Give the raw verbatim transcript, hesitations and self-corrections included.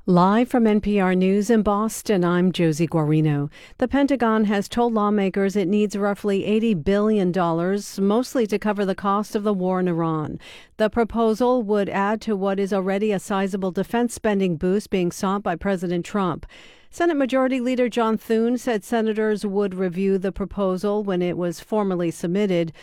Live from N P R News in Boston, I'm Josie Guarino. The Pentagon has told lawmakers it needs roughly eighty billion dollars, mostly to cover the cost of the war in Iran. The proposal would add to what is already a sizable defense spending boost being sought by President Trump. Senate Majority Leader John Thune said senators would review the proposal when it was formally submitted.